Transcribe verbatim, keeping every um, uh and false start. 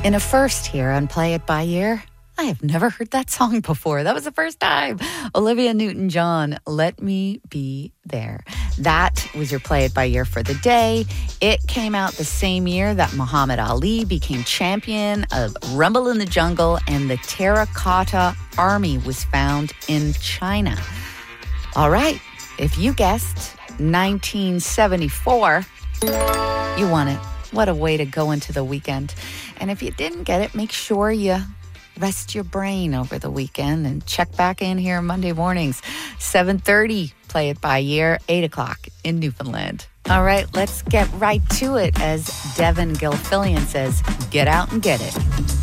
In a first here on Play It By Ear, I have never heard that song before. That was the first time. Olivia Newton-John, Let Me Be There. That was your Play It By Ear for the day. It came out the same year that Muhammad Ali became champion of Rumble in the Jungle and the Terracotta Army was found in China. All right, if you guessed nineteen seventy-four, you won it. What a way to go into the weekend. And if you didn't get it, make sure you rest your brain over the weekend and check back in here Monday mornings, seven thirty, Play It By Ear, eight o'clock in Newfoundland. All right, let's get right to it. As Devin Gilfillian says, get out and get it.